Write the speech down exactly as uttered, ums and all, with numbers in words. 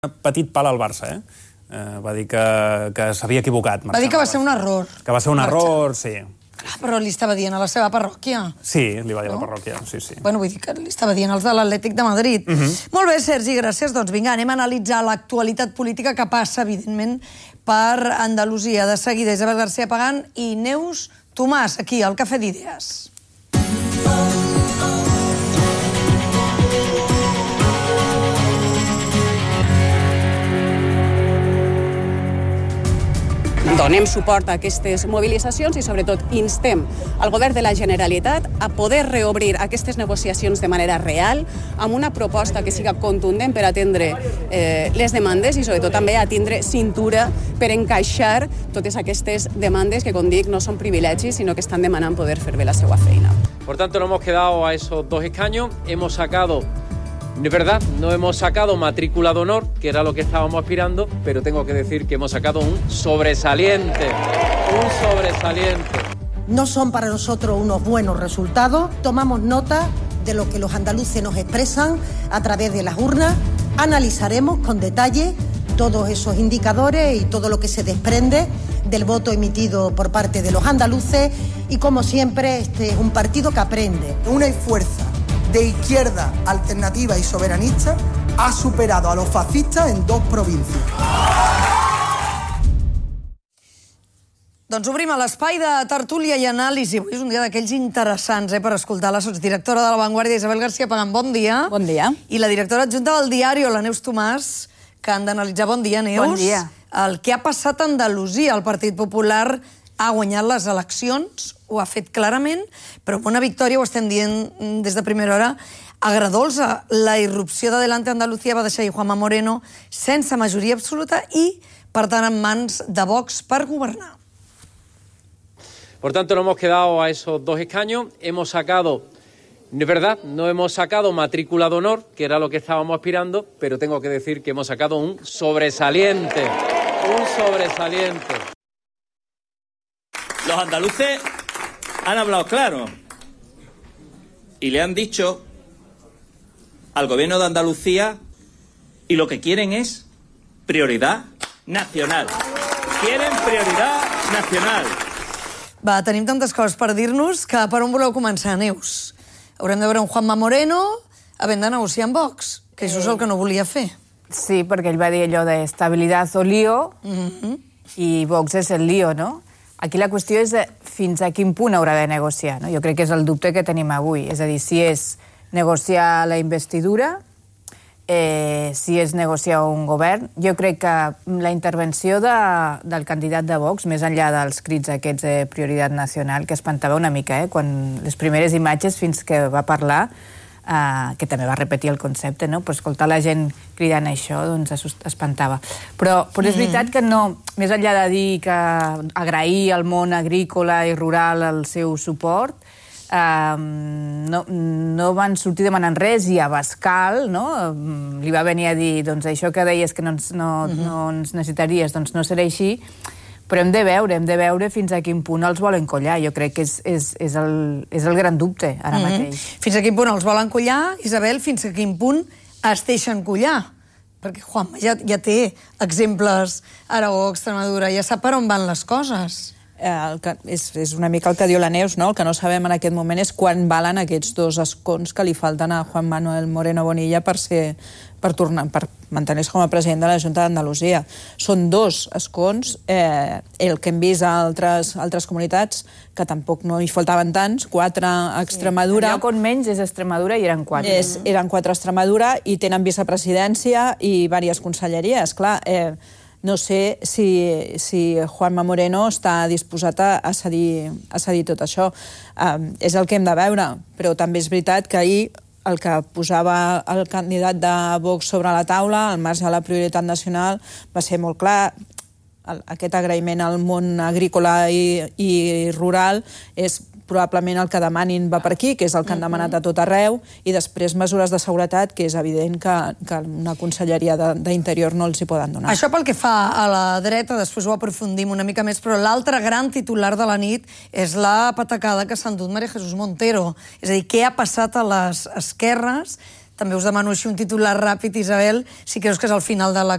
petit pal al Barça, eh? eh va dir que, que s'havia equivocat. Va dir que va ser un error. Que va ser un error, sí. Clar, però li estava dient a la seva parròquia. Sí, li va dir a la parròquia, sí, sí. Bueno, vull dir que li estava dient als de l'Atlètic de Madrid. Uh -huh. Molt bé, Sergi, gràcies. Doncs vinga, anem a analitzar l'actualitat política que passa, evidentment, per Andalusia. De seguida, Isabel García Pagán i Neus Tomàs, aquí, al Cafè d'Idees. Donem suport a aquestes mobilitzacions i, sobretot, instem al govern de la Generalitat a poder reobrir aquestes negociacions de manera real, amb una proposta que siga contundent per atendre eh, les demandes i, sobretot, també a tindre cintura per encaixar totes aquestes demandes que, com dic, no són privilegis, sinó que estan demanant poder fer bé la seva feina. Por tanto, no hemos quedado a esos dos escaños, hemos sacado... Es verdad, no hemos sacado matrícula de honor, que era lo que estábamos aspirando, pero tengo que decir que hemos sacado un sobresaliente, un sobresaliente. No son para nosotros unos buenos resultados. Tomamos nota de lo que los andaluces nos expresan a través de las urnas. Analizaremos con detalle todos esos indicadores y todo lo que se desprende del voto emitido por parte de los andaluces. Y como siempre, este es un partido que aprende. Una fuerza de izquierda alternativa y soberanista ha superado a los fascistas en dos provincias. Doncs obrim a l'espai de tertúlia i anàlisi. Avui és un dia d'aquells interessants eh, per escoltar la sotsdirectora de La Vanguardia, Isabel García Pagán. Bon dia. Bon dia. I la directora adjunta del Diari, la Neus Tomàs, que han d'analitzar. Bon dia, Neus. Bon dia. El que ha passat a Andalusia. El Partit Popular ha guanyat les eleccions, ho ha fet clarament, però amb una victòria, ho estem dient des de primera hora, agradolça. La irrupció d'Adelante Andalucía va deixar Juanma Moreno sense majoria absoluta i, per tant, en mans de Vox per governar. Por tanto, no hemos quedado a esos dos escaños, hemos sacado... Es verdad, no hemos sacado matrícula de honor, que era lo que estábamos aspirando, pero tengo que decir que hemos sacado un sobresaliente, un sobresaliente. Los andaluces han hablado claro y le han dicho al gobierno de Andalucía y lo que quieren es prioridad nacional. Quieren prioridad nacional. Va, tenim tantes coses per dir-nos que per on voleu començar, Neus? Haurem de veure un Juanma Moreno havent de negociar amb Vox, que això és el que no volia fer. Sí, perquè ell va dir allò de estabilitat o lío, mm-hmm. i Vox és el lío, no? Aquí la qüestió és fins a quin punt haurà de negociar, no? Jo crec que és el dubte que tenim avui. És a dir, si és negociar la investidura, eh, si és negociar un govern. Jo crec que la intervenció de, del candidat de Vox, més enllà dels crits aquests de prioritat nacional, que espantava una mica, eh, quan les primeres imatges fins que va parlar, Uh, que també va repetir el concepte, no? Però escoltar la gent cridant això, doncs espantava. Però, però és veritat que no, més enllà de dir que agrair al món agrícola i rural el seu suport, uh, no, no van sortir demanant res i a Bascal, no? Li va venir a dir, doncs això que deies que no ens, no, no ens necessitaries, doncs no serà així. Però hem de veure, hem de veure fins a quin punt els volen collar. Jo crec que és, és, és, el, és el gran dubte ara mm-hmm. mateix. Fins a quin punt els volen collar, Isabel? Fins a quin punt es deixen collar? Perquè Juanma ja, ja té exemples a Aragó, Extremadura, ja sap per on van les coses. Eh, el que, és, és una mica el que diu la Neus, no? El que no sabem en aquest moment és quan valen aquests dos escons que li falten a Juan Manuel Moreno Bonilla per ser... per, tornar, per mantenir-se com a president de la Junta d'Andalusia. Són dos escons, eh, el que hem vist a altres, altres comunitats, que tampoc no hi faltaven tants, quatre a Extremadura. Sí. El lloc on menys és Extremadura i eren quatre. És, eren quatre a Extremadura i tenen vicepresidència i diverses conselleries. Clar, eh, no sé si, si Juanma Moreno està disposat a, a, cedir, a cedir tot això. Eh, és el que hem de veure, però també és veritat que ahir el que posava el candidat de Vox sobre la taula, al marge de la prioritat nacional, va ser molt clar. Aquest agraïment al món agrícola i, i rural és probablement el que demanin va per aquí, que és el que han demanat a tot arreu, i després mesures de seguretat, que és evident que, que una conselleria d'Interior no els hi poden donar. Això pel que fa a la dreta, després ho aprofundim una mica més, però l'altre gran titular de la nit és la patacada que s'ha endut María Jesús Montero. És a dir, què ha passat a les esquerres També us demano així un titular ràpid, Isabel, si creus que és el final de la